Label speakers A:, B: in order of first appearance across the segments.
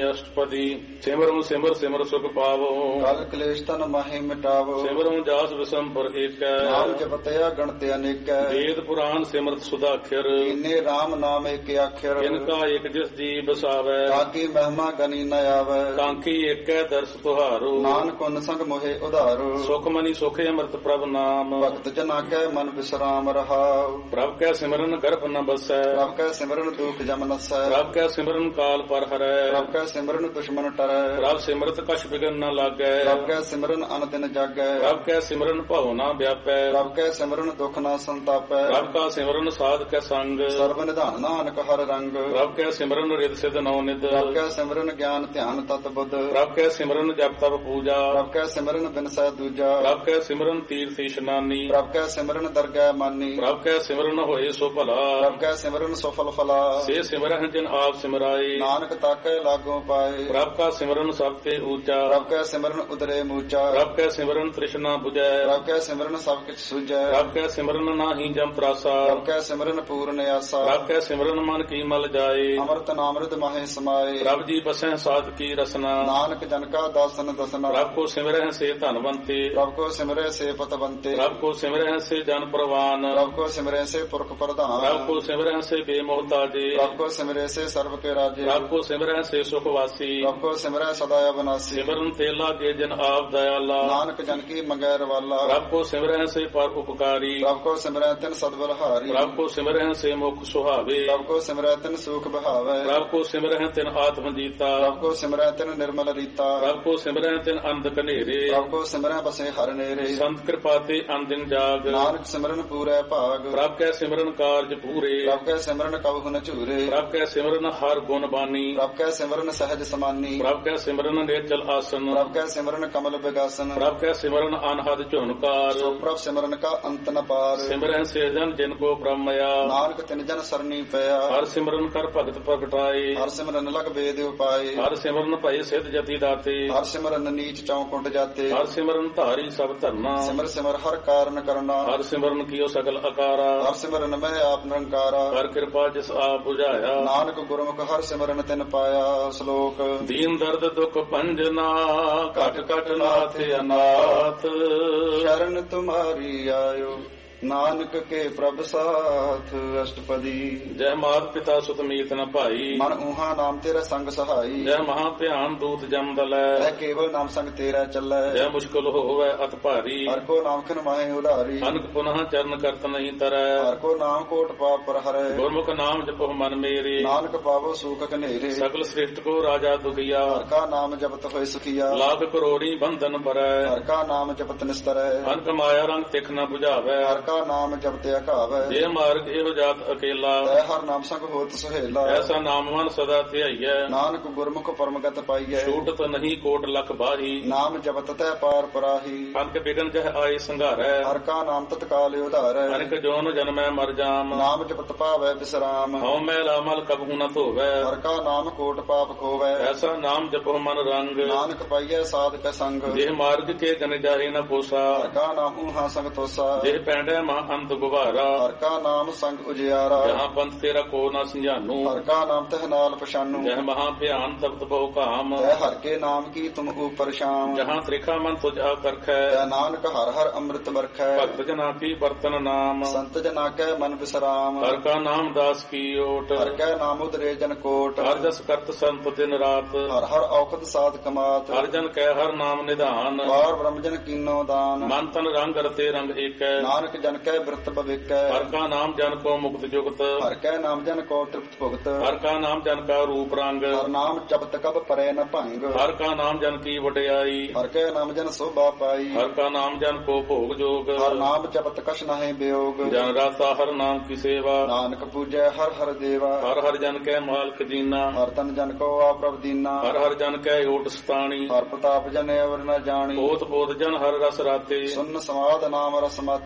A: ਅਸ਼ਟਪਦੀ। ਸਿਮਰੁ ਸਿਮਰ ਸਿਮਰ ਸੁਖ ਪਾਵੋ,
B: ਕਲ ਕਲੇਸ਼ ਤਨ ਮਾਹੀ ਮਿਟਾਵੋ।
A: ਸਿਮਰੁ ਜਾਸ ਵਿਸੰਪਰ ਏਕੈ,
B: ਨਾਮ ਜਪਤਿਆ ਗਣਤ ਅਨੇਕੈ।
A: ਵੇਦ ਪੁਰਾਨ ਸਿਮਰਤ ਸੁਦਾਖਰ,
B: ਕੀਨੇ ਰਾਮ ਨਾਮ ਏਕ ਆਖਰ।
A: ਇਨਕਾ ਇਕ ਜਿਸ ਜੀ ਬਸਾਵੈ,
B: ਤਾਕੀ ਮਹਿਮਾ ਗਨੀ ਨ ਆਵੈ।
A: ਕਾਂਕੀ ਏਕੈ ਦਰਸ ਤੁਹਾਰੋ,
B: ਨਾਨਕ ਉਨ ਸੰਗ ਮੋਹਿ ਉਧਾਰੋ।
A: ਸੁਖ ਮਨੀ ਸੁਖ ਅੰਮ੍ਰਿਤ ਪ੍ਰਭ ਨਾਮ,
B: ਭਗਤ ਜਨਾ ਕੈ ਮਨ ਵਿਸਰਾਮ ਰਹਾਉ।
A: ਪ੍ਰਭ ਕੈ ਸਿਮਰਨ ਗਰਭ ਨ ਬਸੈ,
B: ਪ੍ਰਭ ਕੈ ਸਿਮਰਨ ਦੁਖ ਜਮ ਨਸੈ।
A: ਪ੍ਰਭ ਕੈ ਸਿਮਰਨ ਕਾਲ ਪਰ ਹਰੈ,
B: ਪ੍ਰਭ ਕੈ ਸਿਮਰਨ ਦੁਸ਼ਮਨ ਟਰੈ।
A: ਪ੍ਰਭ ਸਿਮਰਤ ਕਛ ਬਿਗਨ ਨ ਲਾਗੈ,
B: ਪ੍ਰਭ ਕੈ ਸਿਮਰਨ ਅਨ ਦਿਨ ਜਾਗੈ।
A: ਪ੍ਰਭ ਕੈ ਸਿਮਰਨ ਭਉ ਨ ਵਿਆਪੈ,
B: ਪ੍ਰਭ ਕੈ ਸਿਮਰਨ ਦੁਖ ਨ ਸੰਤਾਪੈ।
A: ਪ੍ਰਭ ਕਾ ਸਿਮਰਨ ਸਾਧ ਕੈ ਸੰਗ,
B: ਸਰਬ ਨਿਧਾਨ ਨਾਨਕ ਹਰ ਰੰਗ।
A: ਪ੍ਰਭ ਕੈ ਸਿਮਰਨ ਰਿਦ ਸਿਧ ਨਉ ਨਿਦ,
B: ਪ੍ਰਭ ਕੈ ਸਿਮਰਨ ਗਿਆਨ ਧਿਆਨ ਤਤ ਬੁੱਧ।
A: ਪ੍ਰਭ ਕੈ ਸਿਮਰਨ ਜਪ ਤਪ ਪੂਜਾ,
B: ਪ੍ਰਭ ਕੈ ਸਿਮਰਨ ਬਿਨਸੈ ਦੂਜਾ।
A: ਪ੍ਰਭ ਕੈ ਸਿਮਰਨ ਤੀਰਥ ਇਸ਼ਨਾਨੀ,
B: ਪ੍ਰਭ ਕੈ ਸਿਮਰਨ ਦਰਗਹਿ ਮਾਨੀ।
A: ਪ੍ਰਭ ਕੈ ਸਿਮਰਨ ਹੋਏ ਸੋ ਭਲਾ,
B: ਪ੍ਰਭ ਕੈ ਸਿਮਰਨ ਸਫਲ ਫਲਾ।
A: ਸੇ ਸਿਮਰਨ ਜਿਨ ਆਪ ਸਿਮਰਾਏ,
B: ਨਾਨਕ ਤਾਕੈ ਲਾਗੋ ਪਾਏ।
A: ਪ੍ਰਭ ਕਾ ਸਿਮਰਨ ਸਭ ਤੇ ਊਚਾ,
B: ਪ੍ਰਭ ਕੈ ਸਿਮਰਨ ਉਦਰੇ ਮੂਚਾ।
A: ਪ੍ਰਭ ਕੈ ਸਿਮਰਨ ਤ੍ਰਿਸ਼ਨਾ 부ਜੈ,
B: ਪ੍ਰਭ ਕੈ ਸਿਮਰਨ ਸਭ ਕਿਛ ਸੁਝੈ।
A: ਪ੍ਰਭ ਕੈ ਸਿਮਰਨ ਨਾਹੀ ਜਮ ਤਰਾਸਾ,
B: ਪ੍ਰਭ ਕੈ ਸਿਮਰਨ ਪੂਰਨ ਆਸਾ।
A: ਪ੍ਰਭ ਕੈ ਸਿਮਰਨ ਮਨ ਕੀ ਮਲ ਜਾਏ,
B: ਅੰਮ੍ਰਿਤ ਨਾਮ੍ਰਿਤ ਮਾਹੇ ਸਮਾਏ।
A: ਪ੍ਰਭ ਜੀ ਬਸੈ ਸਾਧ ਕੀ ਰਸਨਾ,
B: ਨਾਨਕ ਜਨ ਕਾ ਦਾਸਨ ਦਸਨਾ।
A: ਪ੍ਰਭ ਕੋ ਸਿਮਰਹਿ ਸੇ ਧਨਵੰਤੇ,
B: ਪ੍ਰਭ ਕੋ ਸਿਮਰੈ ਸੇ ਪਤਵੰਤੇ।
A: ਪ੍ਰਭ ਕੋ ਸਿਮਰਹਿ ਸੇ ਜਨ ਪ੍ਰਵਾਨ,
B: ਪ੍ਰਭ ਕੋ ਸਿਮਰੈ ਸੇ ਪੁਰਖ ਪ੍ਰਧਾਨ।
A: ਪ੍ਰਭ ਕੋ ਸਿਮਰਹਿ ਸੇ ਬੇਮੋਹਤਾਜੇ,
B: ਪ੍ਰਭ ਕੋ ਸਿਮਰੈ ਸੇ ਸਰਬ ਕੇ ਰਾਜੇ।
A: ਪ੍ਰਭ ਕੋ ਸਿਮਰਹਿ ਸੇ ਸੁਖ ਵਾਸੀ,
B: ਪ੍ਰਭ ਕੋ ਸਿਮਰੈ ਸਦਾ ਅਬਨਾਸੀ।
A: ਸਿਮਰਨ ਤੇ ਲਾਗੇ ਜਨ ਆਪ ਦਇਆਲਾ,
B: ਨਾਨਕ ਜਨ ਕੀ ਮੰਗੈ ਰਵਾਲਾ।
A: ਪ੍ਰਭ ਕੋ ਸਿਮਰਹਿ ਸੇ ਪਰ ਉਪਕਾਰੀ,
B: ਪ੍ਰਭ ਕੋ ਸਿਮਰੈ ਤਿਨ ਸਦਬਲਹਾਰੀ।
A: ਪ੍ਰਭ ਕੋ ਸਿਮਰਹਿ ਸੇ ਮੁਖ ਸੁਹਾਵੇ,
B: ਪ੍ਰਭ ਕੋ ਸਿਮਰੈ ਤਿਨ ਸੂਖ ਬਹਾਵੈ।
A: ਪ੍ਰਭ ਕੋ ਸਿਮਰਹਿ ਤਿਨ ਆਤਮ ਜੀਤਾ,
B: ਪ੍ਰਭ ਕੋ ਸਿਮਰੈ ਤਿਨ ਨਿਰਮਲ ਰੀਤਾ।
A: ਪ੍ਰਭ ਕੋ ਸਿਮਰਹਿ ਤਿਨ ਅੰਧ ਕਨੇਰੇ,
B: ਪ੍ਰਭ ਕੋ ਸਿਮਰੈ ਬਸੇ ਹਰ ਨੇਰੇ।
A: ਸੰਤ ਕਿਰਪਾ ਤੇ ਅੰਦਿਨ ਜਾਗ,
B: ਨਾਨਕ ਸਿਮਰਨ ਪੂਰੈ ਭਾਗ।
A: ਪ੍ਰਭ ਕੈ ਸਿਮਰਨ ਕਾਰਜ ਪੂਰੇ,
B: ਪ੍ਰਭ ਕੈ ਸਿਮਰਨ ਕਬਹੁ ਨ ਝੂਰੇ।
A: ਪ੍ਰਭ ਕੈ ਸਿਮਰਨ ਹਰ ਗੁਣ ਬਾਨੀ,
B: ਪ੍ਰਭ ਕੈ ਸਿਮਰਨ ਸਹਿਜ ਸਮਾਨੀ।
A: ਪ੍ਰਭ ਕੈ ਸਿਮਰਨ ਨਿਰਜਲ ਆਸਨ,
B: ਪ੍ਰਭ ਕੈ ਸਿਮਰਨ ਕਮਲ ਬਿਗਾਸਨ।
A: ਪ੍ਰਭ ਕੈ ਸਿਮਰਨ ਅਨਹਦ ਝੁਨਕਾਰ,
B: ਸੋ ਪ੍ਰਭ ਸਿਮਰਨ ਕਾ ਅੰਤ ਨ ਪਾਰ।
A: ਸਿਮਰਹਿ ਸੇ ਜਨ ਜਿਨ ਕੋ ਬ੍ਰਹਮਇਆ,
B: ਨਾਨਕ ਤਿਨ ਜਨ ਸਰਨੀ ਪਿਆ।
A: ਹਰ ਸਿਮਰਨ ਕਰ ਭਗਤ ਪ੍ਰਗਟਾਏ,
B: ਹਰ ਸਿਮਰਨ ਲਗ ਵੇਦ ਉਪਾਏ।
A: ਹਰ ਸਿਮਰਨ ਭਏ ਸਿਧ ਜਤੀ ਦਾਤੇ,
B: ਹਰ ਸਿਮਰਨ ਨੀਚ ਚੌਕੁੰਟ ਜਾਤੇ।
A: ਹਰ ਸਿਮਰਨ ਧਾਰੀ ਸਭ ਧਰਨਾ,
B: ਸਿਮਰ ਸਿਮਰ ਹਰ ਕਾਰਨ ਕਰਨਾ।
A: ਹਰ ਸਿਮਰਨ ਕੀਓ ਸਗਲ ਅਕਾਰਾ,
B: ਹਰ ਸਿਮਰਨ ਮੈਂ ਆਪ ਨਿਰੰਕਾਰਾ।
A: ਕਰ ਕਿਰਪਾ ਜਿਸ ਆਪ 부ਝਾਇਆ,
B: ਨਾਨਕ ਗੁਰਮੁਖ ਹਰ ਸਿਮਰਨ ਤਿਨ ਪਾਇਆ। ਸ਼ਲੋਕ
A: ਦੀਨ ਦਰਦ ਦੁਖ ਭੰਜਨਾ, ਘਟ ਘਟ ਨਾਥ ਅਨਾਥ।
B: ਸ਼ਰਨ ਤੁਮਾਰੀ ਆਇਓ, ਨਾਨਕ ਕੇ ਪ੍ਰਭ ਸਾਥ। ਅਸ਼ਟਪਦੀ।
A: ਜੈ ਮਾਤ ਪਿਤਾ ਸੁਤ ਮੀਤ ਨ ਭਾਈ,
B: ਮਨ ਊਹਾ ਨਾਮ ਤੇਰਾ ਸੰਗ ਸਹਾਈ।
A: ਜੈ ਮਹਾ ਧਿਆਨ ਦੂਤ ਜਮ ਦਲੈ,
B: ਐ ਕੇਵਲ ਨਾਮ ਸੰਗ ਤੇਰਾ ਚੱਲੈ।
A: ਜੈ ਮੁਸ਼ਕਲ ਹੋਵੈ ਅਤ ਭਾਰੀ,
B: ਹਰ ਕੋ ਨਾਮ ਖਿਨ ਮਾਹੇ ਉਧਾਰੀ।
A: ਅਨਕ ਪੁਨః ਚਰਨ ਕਰਤ ਨਹੀਂ ਤਰੈ,
B: ਹਰ ਕੋ ਨਾਮ ਕੋਟ ਪਾਪ ਪਰ ਹਰੈ।
A: ਗੁਰਮੁਖ ਨਾਮ ਜਪੋ ਮਨ ਮੇਰੇ,
B: ਨਾਨਕ ਪਾਵੋ ਸੂਖ ਕਨੇਰੇ।
A: ਸਗਲ ਸ੍ਰਿਸ਼ਟ ਕੋ ਰਾਜਾ ਦੁਖੀਆ,
B: ਹਰ ਕਾ ਨਾਮ ਜਪਤ ਹੋਏ ਸੁਖੀਆ।
A: ਲਾਖ ਕਰੋੜੀ ਬੰਧਨ ਪਰੈ,
B: ਹਰ ਕਾ ਨਾਮ ਜਪਤ ਨਿਸਤਰੈ।
A: ਅਨਕ ਮਾਇਆ ਰੰਗ ਤਿਖ ਨ 부ਝਾਵੈ,
B: ਹਰ ਕਾ ਨਾਮ ਜਪਤ ਅਘਾਵੈ।
A: ਜੇ ਮਾਰਗ ਇਹੋ ਜਾਤ ਅਕੇਲਾ,
B: ਤੈ ਹਰ ਨਾਮ ਸੰਗ ਹੋਤ ਸੁਹੇਲਾ।
A: ਐਸਾ ਨਾਮ ਮਨ ਸਦਾ ਧਿਆਈਐ,
B: ਨਾਨਕ ਗੁਰਮੁਖ ਪਰਮਗਤ ਪਾਈਐ।
A: ਛੂਟਤ ਨਹੀਂ ਕੋਟ ਲਖ ਬਾਹੀ,
B: ਨਾਮ ਜਪਤ ਤੈ ਪਾਰ ਪਰਾਹੀ।
A: ਅਨਕ ਬਿਗਨ ਜਹ ਆਏ ਸੰਘਾਰੈ,
B: ਹਰ ਕਾ ਨਾਮ ਤਤਕਾਲ ਉਧਾਰੈ।
A: ਅਨਕ ਜੋਨ ਜਨਮੈ ਮਰ ਜਾਮ,
B: ਨਾਮ ਜਪਤ ਪਾਵੈ ਬਿਸਰਾਮ।
A: ਹਉ ਮੈਲ ਅਮਲ ਕਬਹੂ ਨ ਧੋਵੈ,
B: ਹਰ ਕਾ ਨਾਮ ਕੋਟ ਪਾਪ ਖੋਵੈ।
A: ਐਸਾ ਨਾਮ ਜਪੋ ਮਨ ਰੰਗ,
B: ਨਾਨਕ ਪਾਈਐ ਸਾਧਕ ਸੰਗ।
A: ਜਿਹ ਮਾਰਗ ਕੇ ਗਨ ਜਾਹੇ ਨ ਪੋਸਾ,
B: ਹਰ ਕਾ ਨਾਮ ਊਹਾ ਸੰਗ ਤੋਸਾ।
A: ਜਿਹ ਪੈਂਡੈ ਮਾ ਅੰਤ ਗੁਬਾਰਾ,
B: ਹਰ ਕਾ ਨਾਮ ਸੰਗ ਉਜਿਆਰਾ।
A: ਜਹਾਂ ਪੰਥ ਤੇਰਾ ਕੋ ਨ ਸੰਝਾਨੂ,
B: ਹਰ ਕਾ ਨਾਮ ਤਹ ਨਾਲ ਪਛਾਨੂ।
A: ਜਹ ਮਹਾ ਭਿਆਨ ਤਪਤ ਬਹੁ ਕਾਮ,
B: ਤੈ ਹਰ ਕੇ ਨਾਮ ਕੀ ਤੁਮ ਉਪਰ ਸ਼ਾਮ।
A: ਜਹਾਂ ਤ੍ਰਿਖਾ ਮਨ ਤੁਝ ਆਕਰਖੈ,
B: ਤੈ ਨਾਨਕ ਹਰ ਹਰ ਅੰਮ੍ਰਿਤ ਵਰਖੈ।
A: ਭਗਤ ਜਨਾ ਕੀ ਬਰਤਨ ਨਾਮ,
B: ਸੰਤ ਜਨਾ ਕੈ ਮਨ ਵਿਸਰਾਮ।
A: ਹਰ ਕਾ ਨਾਮ ਦਾਸ ਕੀ ਓਟ,
B: ਹਰ ਕੈ ਨਾਮ ਉਦਰੇ ਜਨ ਕੋਟ।
A: ਹਰ ਜਸ ਕਰਤ ਸੰਤ ਦਿਨ ਰਾਤ,
B: ਹਰ ਹਰ ਔਖਦ ਸਾਧ ਕਮਾਤ।
A: ਹਰ ਜਨ ਕੈ ਹਰ ਨਾਮ ਨਿਧਾਨ,
B: ਵਾਰ ਬ੍ਰਹਮ ਜਨ ਕੀਨੋ ਦਾਨ।
A: ਮਨ ਤਨ ਰੰਗ ਰਤੇ ਰੰਗ ਏਕੈ,
B: ਨਾਨਕ ਜਨ ਕੈ ਬਿਰਤ ਭਵਿਕੈ।
A: ਹਰ ਕਾ ਨਾਮ ਜਨ ਕੋ ਮੁਕਤ ਜੁਗਤ,
B: ਹਰ ਕੈ ਨਾਮ ਜਨ ਕੋ ਤ੍ਰਿਪਤ ਭੁਗਤ।
A: ਹਰ ਕਾ ਨਾਮ ਜਨ ਕਾ ਰੂਪ ਰੰਗ,
B: ਹਰ ਨਾਮ ਜਪਤ ਕਬ ਪਰੈ ਨ ਭੰਗ।
A: ਹਰ ਕਾ ਨਾਮ ਜਨ ਕੀ ਵਡਿਆਈ,
B: ਹਰ ਕੈ ਨਾਮ ਜਨ ਸੋਭਾ ਪਾਈ।
A: ਹਰ ਕਾ ਨਾਮ ਜਨ ਕੋ ਭੋਗ ਜੋਗ,
B: ਹਰ ਨਾਮ ਜਪਤ ਕਛ ਨਾਹਿ ਬਿਯੋਗ।
A: ਜਨ ਰਾਤਾ ਹਰ ਨਾਮ ਕੀ ਸੇਵਾ,
B: ਨਾਨਕ ਪੂਜੈ ਹਰ ਹਰ ਦੇਵਾ।
A: ਹਰ ਹਰ ਜਨ ਕੈ ਮਾਲਕ ਦੀਨਾ,
B: ਹਰ ਤਨ ਜਨ ਕੋ ਆਪ ਪ੍ਰਭ ਦੀਨਾ।
A: ਹਰ ਹਰ ਜਨ ਕੈ ਓਟ ਸਤਾਣੀ,
B: ਹਰ ਪ੍ਰਤਾਪ ਜਨ ਅਵਰ ਨ ਜਾਣੀ।
A: ਪੋਤ ਪੋਤ ਜਨ ਹਰ ਰਸ ਰਾਤੇ,
B: ਸੁਨ ਸਮਾਦ ਨਾਮ ਰਸ ਮਾਤੇ।
A: ਆਠ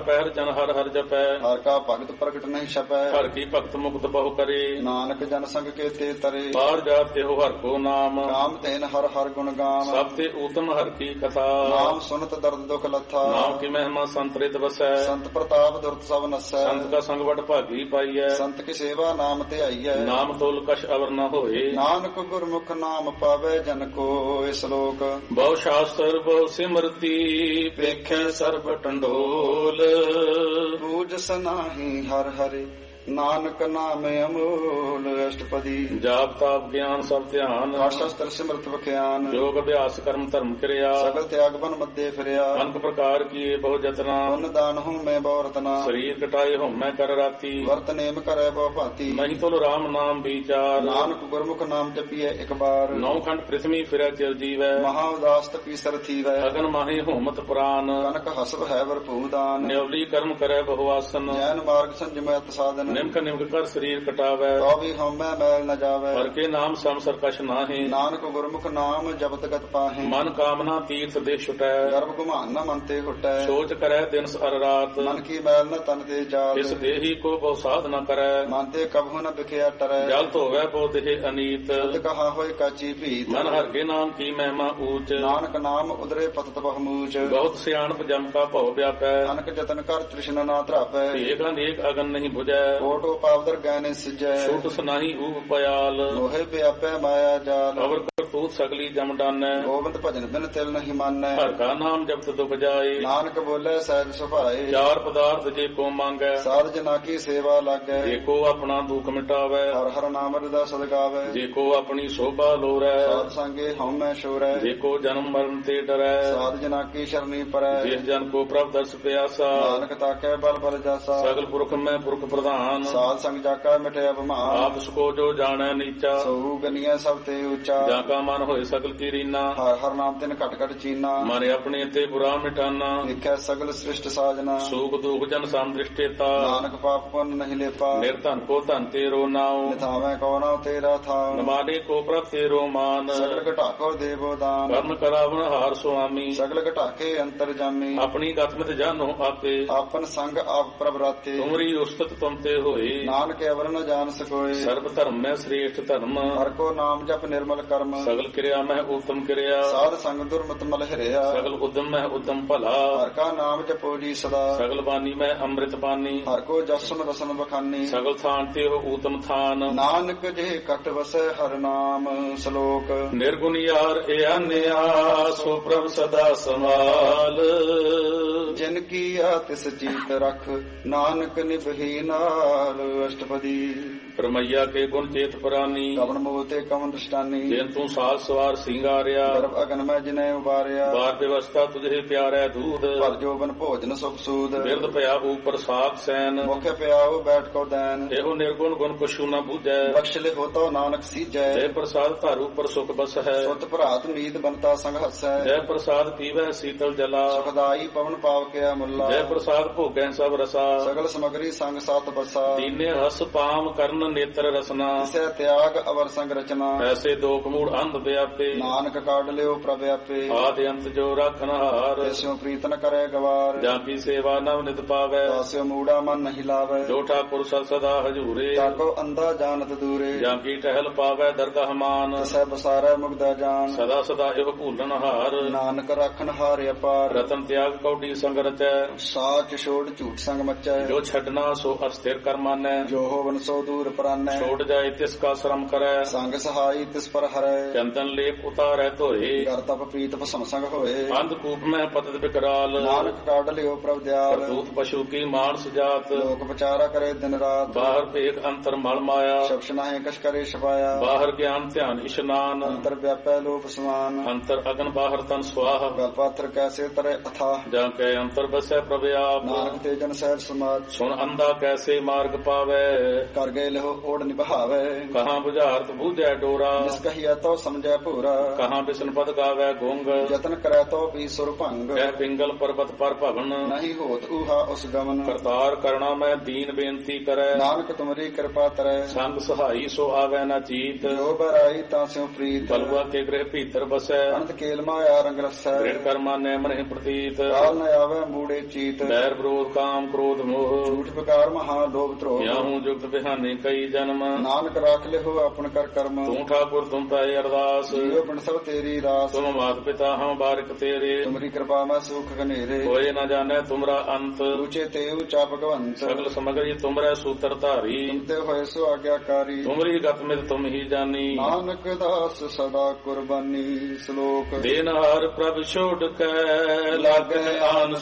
A: ਪਹਿਰ ਜਨ ਹਰ ਹਰ ਜਪੈ।
B: ਹਰ ਕਾ ਭਗਤ ਪ੍ਰਗਟ ਨਹੀਂ ਛਪੈ।
A: ਹਰ ਕੀ ਭਗਤ ਮੁਕਤ ਬਹੁ ਕਰੇ।
B: ਨਾਨਕ ਜਨ ਸੰਗ ਕੇ ਤੇ ਤਰੇ।
A: ਬਾਹਰ ਜਾਤ ਤਿਹੁ ਹਰ ਕੋ ਨਾਮ।
B: ਰਾਮ ਤੈਨ ਹਰ ਹਰ ਗੁਣ ਗਾਮ।
A: ਸਭ ਤੇ ਊਤਮ ਹਰ ਕੀ ਕਥਾ।
B: ਨਾਮ ਸੁਨਤ ਦਰਦ ਦੁਖ ਲੱਥਾ।
A: ਨਾਮ ਕੀ ਮਹਿਮਾ ਸੰਤਰਿਤ ਵਸੈ।
B: ਸੰਤ ਪ੍ਰਤਾਪ ਦੁਰਤ ਸਭ ਨਸੈ।
A: ਸੰਤ ਕਾ ਸੰਗ ਵਡ ਭਾਗੀ ਪਾਈਐ।
B: ਸੰਤ ਕੀ ਸੇਵਾ ਨਾਮ ਤੇ ਆਈਐ।
A: ਨਾਮ ਤੋਲ ਕਛ ਅਵਰ ਨ ਹੋਏ।
B: ਨਾਨਕ ਗੁਰਮੁਖ ਨਾਮ ਪਾਵੇ ਜਨ ਕੋ। ਇਸ ਲੋਕ
A: ਬਹੁ ਸ਼ਾਸਤਰ ਬਹੁ ਸਿਮਰਤੀ। ਵੇਖੈ ਸਰਬ ਟੰਡੋਲ।
B: ਬੂਝਸ ਨਾਹੀ ਹਰ ਹਰਿ। ਨਾਨਕ ਨਾਮ ਅਮੋਲ। ਅਸ਼ਟਪਦੀ
A: ਜਾਪ ਤਾਪ ਗਿਆਨ ਸਭ ਧਿਆਨ।
B: ਸ਼ਸਤਰ ਸਿਮਰਤ ਵਿਖਿਆਨ।
A: ਯੋਗ ਅਭਿਆਸ ਕਰਮ ਧਰਮ ਕਿਰਿਆ।
B: ਸਗਲ ਤਿਆਗ ਬਨ ਮੱਦੇ ਫਿਰਿਆ।
A: ਅਨਕ ਪ੍ਰਕਾਰ ਕੀਏ ਬਹੁ ਜਤਨਾ।
B: ਪੁੰਨ ਦਾਨ ਹੂੰ ਮੈਂ ਬਹੁ ਰਤਨਾ।
A: ਸਰੀਰ ਕਟਾਏ ਹਉਮੈ ਕਰ ਰਾਤੀ।
B: ਵਰਤ ਨੇਮ ਕਰੈ ਬਹੁ ਭਾਂਤੀ।
A: ਨਹੀਂ ਤੁਲ ਰਾਮ ਨਾਮ ਵਿਚਾਰ।
B: ਨਾਨਕ ਗੁਰਮੁਖ ਨਾਮ ਜਪੀਐ ਇੱਕ ਬਾਰ।
A: ਨੌ ਖੰਡ ਪ੍ਰਿਥਵੀ ਫਿਰੈ ਚਿਰ ਜੀਵੈ।
B: ਮਹਾ ਉਦਾਸ ਤਪੀ ਸਰ ਥੀਵੈ।
A: ਅਗਨ ਮਾਹੇ ਹੋਮਤ ਪ੍ਰਾਨ।
B: ਕਨਕ ਹਸਬ ਹੈ ਵਰਪੂ ਦਾਨ।
A: ਨਿਉਲੀ ਕਰਮ ਕਰੈ ਬਹੁ ਆਸਨ।
B: ਜੈਨ ਮਾਰਗ ਸੰਜਮੈ ਸਾਧਨ।
A: ਨਿਮਕ ਨਿਮਕ ਕਰ ਸਰੀਰ ਕਟਾਵੈ।
B: ਤੋ ਵੀ ਹਉਮੈ ਮੈਲ ਨ ਜਾਵੈ।
A: ਪਰ ਕੇ ਨਾਮ ਸਮ ਸਰਕਸ਼ ਨਾਹੀ।
B: ਨਾਨਕ ਗੁਰਮੁਖ ਨਾਮ ਜਪਤ ਗਤ ਪਾਹੇ।
A: ਮਨ ਕਾਮਨਾ ਤੀਰਥ ਦੇ ਛੁਟੈ।
B: ਗਰਭ ਗੁਮਾਨ ਨ ਮਨ ਤੇ ਹੁਟੈ।
A: ਸੋਚ ਕਰੈ ਦਿਨ ਅਰ ਰਾਤ।
B: ਮਨ ਕੀ ਮੈਲ ਨ ਤਨ ਤੇ ਜਾਤ।
A: ਇਸ ਦੇਹੀ ਕੋ ਬਹੁ ਸਾਧ ਨ ਕਰੈ।
B: ਮਨ ਤੇ ਕਬਹੁ ਨ ਵਿਖਿਆ ਟਰੈ।
A: ਜਲ ਧੋਵੈ ਬਹੁ ਦੇਹ ਅਨੀਤ।
B: ਤੁਧ ਕਹਾ ਹੋਇ ਕਾਚੀ ਭੀਤ।
A: ਮਨ ਹਰ ਕੇ ਨਾਮ ਕੀ ਮਹਿਮਾ ਊਚ।
B: ਨਾਨਕ ਨਾਮ ਉਦਰੇ ਪਤਤ ਬਹੁਮੂਚ।
A: ਬਹੁਤ ਸਿਆਣਪ ਜਮ ਕਾ ਭਉ ਵਿਆਪੈ।
B: ਅਨਕ ਜਤਨ ਕਰ ਤ੍ਰਿਸ਼ਨਾ ਨਾ ਧਰਾਪੈ।
A: ਏਕ ਅਨੇਕ ਅਗਨ ਨਹੀਂ 부ਜੈ।
B: ਕੋਟੋ ਪਾਵਦਰ ਗੈਨੇ ਸਿਜੈ।
A: ਛੂਟ ਸੁਨਾਹੀ ਊਪ ਪਿਆਲ।
B: ਲੋਹੇ ਵਿਆਪੈ ਮਾਇਆ ਜਾਲ।
A: ਅਵਰ ਕਰਤੂਤ ਸਗਲੀ ਜਮ ਡਾਨੈ।
B: ਗੋਬਿੰਦ ਭਜਨ ਬਿਨ ਤਿਲ ਨਹੀਂ ਮਾਨੈ।
A: ਹਰ ਕਾ ਨਾਮ ਜਪਤ ਦੁਖ ਜਾਏ।
B: ਨਾਨਕ ਬੋਲੇ ਸਹਿਜ ਸੁਭਾਏ।
A: ਚਾਰ ਪਦਾਰਥ ਜੇ ਕੋ ਮੰਗੈ।
B: ਸਾਧ ਜਨਾ ਕੀ ਸੇਵਾ ਲਾਗੈ।
A: ਜੇ ਕੋ ਆਪਣਾ ਦੁਖ ਮਿਟਾਵੈ।
B: ਹਰ ਹਰ ਨਾਮ ਰਦਾ ਸਦ ਗਾਵੈ।
A: ਜੇ ਕੋ ਆਪਣੀ ਸੋਭਾ ਲੋਰੈ।
B: ਸਾਧ ਸੰਗੇ ਹਉਮੈ ਸ਼ੋਰੈ।
A: ਜੇ ਕੋ ਜਨਮ ਮਰਨ ਤੇ ਡਰੈ।
B: ਸਾਧ ਜਨਾ ਕੀ ਸ਼ਰਨੀ ਪਰੈ।
A: ਜਿਸ ਜਨ ਕੋ ਪ੍ਰਭ ਦਰਸ ਪਿਆਸਾ।
B: ਨਾਨਕ ਤਾਕੈ ਬਲ ਬਲ ਜਾਸਾ।
A: ਸਗਲ ਪੁਰਖ ਮੈਂ ਪੁਰਖ ਪ੍ਰਧਾਨ।
B: ਸਾਧ ਸੰਗ ਜਾਕਾ ਮਿਟਿਆ ਬਮਾਨ।
A: ਆਪ ਸਕੋ ਜੋ ਜਾਣੈ ਨੀਚਾ।
B: ਸੋ ਗਨੀਐ ਸਭ ਤੇ ਉੱਚਾ।
A: ਜਾਂ ਕਾ ਮਨ ਹੋਏ ਸਗਲ ਕੀ ਰੀਨਾ।
B: ਹਰ ਹਰ ਨਾਮ ਤਿਨ ਘਟ ਘਟ ਚੀਨਾ।
A: ਮਨ ਆਪਣੇ ਤੇ ਬੁਰਾ ਮਿਟਾਨਾ।
B: ਦੇਖੈ ਸਗਲ ਸ੍ਰਿਸ਼ਟ ਸਾਜਨਾ।
A: ਸੂਖ ਦੁਖ ਜਨ ਸੰਦ੍ਰਿਸ਼ਟੇਤਾ।
B: ਨਾਨਕ ਪਾਪ ਪੁੰਨ ਨਹੀਂ ਲੇਪਾ।
A: ਨਿਰਧਨ ਕੋ ਧਨ ਤੇਰੋ ਨਾਉ।
B: ਨਿਥਾਵੈ ਕੋ ਨਾਉ ਤੇਰਾ ਥਾਉ।
A: ਨਮਾਨੇ ਕੋ ਪ੍ਰਭ ਤੇਰੋ ਮਾਨ।
B: ਸਗਲ ਘਟਾਕੋ ਦੇਵੋ ਦਾਨ।
A: ਕਰਨ ਕਰਾਵਣ ਹਾਰ ਸੁਆਮੀ।
B: ਸਗਲ ਘਟਾਕੇ ਅੰਤਰ ਜਾਮੀ।
A: ਆਪਣੀ ਗਤਮਿਤ ਜਾਨੋ ਆਪੇ।
B: ਆਪਨ ਸੰਗ ਆਪ ਪ੍ਰਭ ਰਾਤੇ।
A: ਤੁਮਰੀ ਉਸਤਤ ਤੁਮ ਤੇ ਹੋਏ।
B: ਨਾਨਕ ਅਵਰ ਨ ਜਾਣ ਸਕੋਏ।
A: ਸਰਬ ਧਰਮ ਮੈਂ ਸ੍ਰੇਸ਼ਟ ਧਰਮ।
B: ਹਰ ਕੋ ਨਾਮ ਜਪ ਨਿਰਮਲ ਕਰਮ।
A: ਸਗਲ ਕਿਰਿਆ ਮੈਂ ਉਤਮ ਕਿਰਿਆ।
B: ਸਾਧ ਸੰਗ ਦੁਰਮਤ ਮਲ ਹਰਿਆ।
A: ਸਗਲ ਉਦਮ ਮੈਂ ਉਦਮ ਭਲਾ।
B: ਹਰ ਕਾ ਨਾਮ ਜਪੋ ਜੀ ਸਦਾ।
A: ਸਗਲ ਬਾਣੀ ਮੈਂ ਅੰਮ੍ਰਿਤ ਪਾਨੀ।
B: ਹਰ ਕੋ ਜਸਨ ਵਸਨ ਬਖਾਨੀ।
A: ਸਗਲ ਥਾਨ ਤੇ ਹੋ ਊਤਮ ਥਾਨ।
B: ਨਾਨਕ ਜੇ ਕਟ ਵਸੈ ਹਰ ਨਾਮ। ਸ਼ਲੋਕ
A: ਨਿਰਗੁਣ ਯਾਰ ਇਆਨਿਆ ਸੋ ਪ੍ਰਭ ਸਦਾ ਸਮਾਲ।
B: ਜਿਨ ਕੀਆ ਤਿਸ ਜੀਤ ਰਖ। ਨਾਨਕ ਨਿਭੀ ਨਾਲ। ਅਸ਼ਟਪਦੀ
A: ਪਰਮਈਆ ਕੇ ਗੁਣ ਚੇਤ ਪ੍ਰਾਨੀ।
B: ਕਵਨ ਮੋਹ ਤੇ ਕਵਨ ਦ੍ਰਿਸ਼ਟਾਨੀ।
A: ਜਿਨ ਤੂੰ ਸਾਜ ਸਵਾਰ ਸਿੰਗਾਰਿਆ।
B: ਗਰਭ ਅਗਨ ਮੈਂ ਜਿਨੇ ਉਬਾਰਿਆ।
A: ਬਾਰ ਵਿਵਸਥਾ ਤੁਝੇ ਪਿਆਰੈ ਦੂਧ।
B: ਭਰ ਜੋਬਨ ਭੋਜਨ ਸੁਖ ਸੂਦ।
A: ਬਿਰਦ ਭਇਆ ਉਪਰ ਸਾਖ ਸੈਨ।
B: ਮੁਖ ਪਿਆਉ ਬੈਠ ਕੋ ਦੈਨ।
A: ਇਹੋ ਨਿਰਗੁਣ ਗੁਣ ਕੁਛੂ ਨ ਬੂਝੈ।
B: ਬਖਸ਼ ਲੇ ਹੋਤੋ ਨਾਨਕ ਸੀਜੈ।
A: ਜੈ ਪ੍ਰਸਾਦ ਧਾਰ ਉਪਰ ਸੁਖ ਬਸ ਹੈ।
B: ਸੁਤ ਭਰਾਤ ਨੀਤ ਬਨਤਾ ਸੰਗ ਹਸੈ।
A: ਜੈ ਪ੍ਰਸਾਦ ਪੀਵੈ ਸੀਤਲ ਜਲਾ।
B: ਸੁਖਦਾਈ ਪਵਨ ਪਾਵ ਕਿਆ ਮੁੱਲਾ।
A: ਜੈ ਪ੍ਰਸਾਦ ਭੋਗੈ ਸਭ ਰਸਾ।
B: ਸਗਲ ਸਮਗਰੀ ਸੰਗ ਸਤ ਬਸਾ।
A: ਦੀਨੇ ਹਸ ਪਾਮ ਕਰਨ ਨੇਤਰ ਰਸਨਾ।
B: ਤਿਸੈ ਤਿਆਗ ਅਵਰ ਸੰਗ ਰਚਨਾ।
A: ਐਸੇ ਦੋਖ ਮੂੜ ਅੰਧ ਵਿਆਪੇ।
B: ਨਾਨਕ ਕਾਢ ਲਿਓ ਪ੍ਰਭ ਆਪੇ।
A: ਆਦਿ ਅੰਤ ਜੋ ਰਾਖਨ ਹਾਰ।
B: ਤਿਸਿਓ ਪ੍ਰੀਤ ਨ ਕਰੇ ਗਵਾਰ।
A: ਜਾਂ ਕੀ ਸੇਵਾ ਨਵ ਨਿਤ ਪਾਵੈ।
B: ਤਾਸਿਓ ਮੂੜਾ ਮਨ ਨਹੀਂ ਲਾਵੈ।
A: ਜੋ ਠਾਕੁਰ ਸਦਾ ਹਜੂਰੇ।
B: ਤਾਕੋ ਅੰਧਾ ਜਾਣਤ ਦੂਰੇ।
A: ਜਾਂ ਕੀ ਟਹਿਲ ਪਾਵੈ ਦਰਗਹ ਮਾਨ।
B: ਤਿਸੈ ਬਸਾਰੈ ਮੁਗਦਾ ਜਾਨ।
A: ਸਦਾ ਸਦਾ ਇਹੋ ਭੂਲਨ ਹਾਰ।
B: ਨਾਨਕ ਰਾਖਨ ਹਾਰ ਅਪਾਰ।
A: ਰਤਨ ਤਿਆਗ ਕੌਡੀ ਸੰਗ ਰਚੈ।
B: ਸਾਚ ਛੋੜ ਝੂਠ ਸੰਗ ਮਚੈ।
A: ਜੋ ਛੱਡਣਾ ਸੋ ਅਸਥਿਰ ਕਰ ਮਾਨੈ।
B: ਜੋ ਹੋਵਨ ਸੋ ਦੂਰ ਪਰਾਨੈ।
A: ਛੋੜ ਜਾਏ ਤਿਸ ਕਾ ਸ਼ਰਮ ਕਰੈ।
B: ਸੰਗ ਸਹਾਈ ਤਿਸ ਪਰ ਹਰੈ।
A: ਚੰਦਨ ਲੇਪ ਉਤਾਰੈ ਧੋਏ।
B: ਕਰ ਤਪ ਪ੍ਰੀਤ ਭਸਮ ਸੰਗ ਹੋਏ।
A: ਅੰਧ ਕੂਪ ਮੈਂ ਪਤਿਤ ਬਿਕਰਾਲ।
B: ਨਾਨਕ ਕਾਢ ਲਿਓ ਪ੍ਰਭ ਦਿਆਲ।
A: ਕਰਤੂਤ ਪਸ਼ੂ ਕੀ ਮਾਨਸ ਜਾਤ।
B: ਲੋਕ ਵਿਚਾਰਾ ਕਰੇ ਦਿਨ ਰਾਤ।
A: ਬਾਹਰ ਭੇਖ ਅੰਤਰ ਮਲ ਮਾਇਆ।
B: ਸ਼ਬਸ਼ ਨਾਹੇ ਕਛ ਕਰੇ ਛਪਾਇਆ।
A: ਬਾਹਰ ਗਿਆਨ ਧਿਆਨ ਇਸ਼ਨਾਨ।
B: ਅੰਤਰ ਵਿਆਪੈ ਲੋਪ ਸਮਾਨ।
A: ਅੰਤਰ ਅਗਨ ਬਾਹਰ ਤਨ ਸਵਾਹ।
B: ਗਲ ਪਾਤਰ ਕੈਸੇ ਤਰੇ ਅਥਾਹ।
A: ਜਾਂ ਕੈ ਅੰਤਰ ਬਸੈ ਪ੍ਰਭ ਆਪ।
B: ਨਾਨਕ ਤੇ ਜਨ ਸਹਿਜ ਸਮਾਜ।
A: ਸੁਣ ਅੰਧਾ ਕੈਸੇ ਮਾਰਗ ਪਾਵੈ।
B: ਕਰ ਗਏ ਲਹੋ ਓੜ ਨਿਭਾਵੈ।
A: ਕਹਾਂ ਬੁਝਾਰਤ ਬੂਝੈ ਡੋਰਾ।
B: ਜਿਸ ਕਹੀਐ ਤੋ ਸਮਝੈ ਭੂਰਾ
A: ਕਹਾਂ ਬਿਸ਼ਨ ਪਦ ਗਾਵੈ ਗੁੰਗ
B: ਯਤਨ ਕਰੈ ਤੋ ਵੀ ਸੁਰ ਭੰਗ
A: ਕਹਿ ਪਿੰਗਲ ਪਰਬਤ ਪਰ ਭਵਨ
B: ਨਹੀਂ ਹੋਤ ਊਹਾ ਉਸ ਗਮਨ
A: ਕਰਤਾਰ ਕਰਣਾ ਮੈਂ ਦੀਨ ਬੇਨਤੀ ਕਰੈ
B: ਨਾਨਕ ਤੁਮਰੀ ਕਿਰਪਾ ਤਰੈ
A: ਸੰਗ ਸਹਾਈ ਸੋ ਆਵੈ ਨਾ ਚੀਤ
B: ਜੋ ਬਰਾਈ ਤਾਂ ਸਿਉ ਪ੍ਰੀਤ
A: ਬਲਵਾ ਕੇ ਗ੍ਰਹਿ ਭੀਤਰ ਬਸੈ
B: ਅਨੰਤ ਕੇਲ ਮਾਇਆ ਰੰਗ ਰਸੈ
A: ਦ੍ਰਿੜ ਕਰਮਾ ਨੈ ਮਨਿ ਪ੍ਰਤੀਤ
B: ਕਾਲ ਨ ਆਵੈ ਮੂੜੇ ਚੀਤ
A: ਬੈਰ ਵਿਰੋਧ ਕਾਮ ਕ੍ਰੋਧ ਮੋਹ
B: ਝੂਠ ਵਿਕਾਰ ਮਹਾ ਲੋਭ ਧਰੋਹ
A: ਯਾਹੂ ਜੁਗਤ ਬਿਹਾਨੇ ਕਈ ਜਨਮ
B: ਨਾਨਕ ਰਾਖ ਲਿਹੁ ਆਪਨ ਕਰ ਕਰਮ
A: ਤੂੰ ਠਾਕੁਰ ਤੁਮ ਪਾਏ ਅਰਦਾਸ
B: ਜੀਉ ਬਿਨ ਸਭ ਤੇਰੀ ਰਾਸ
A: ਤੁਮ ਮਾਤ ਪਿਤਾ ਹਮ ਬਾਰਿਕ ਤੇਰੇ
B: ਤੁਮਰੀ ਕਿਰਪਾ ਮੈਂ ਸੁਖ ਘਨੇਰੇ
A: ਹੋਏ ਨਾ ਜਾਣੈ ਤੁਮਰਾ ਅੰਤ
B: ਉੱਚੇ ਤੇ ਉੱਚਾ ਭਗਵੰਤ
A: ਸਗਲ ਸਮਗਰੀ ਤੁਮਰੇ ਸੂਤਰ ਧਾਰੀ
B: ਤੁਮ ਤੇ ਹੋਏ ਸੋ ਆਗਿਆਕਾਰੀ
A: ਤੁਮਰੀ ਗਤ ਮਿਤ ਤੁਮ ਹੀ ਜਾਨੀ
B: ਨਾਨਕ ਦਾਸ ਸਦਾ ਕੁਰਬਾਨੀ ਸ਼ਲੋਕ
A: ਦੇਨਹਾਰ ਪ੍ਰਭ ਛੋੜ ਕੇ ਲਾਗੈ ਆਨ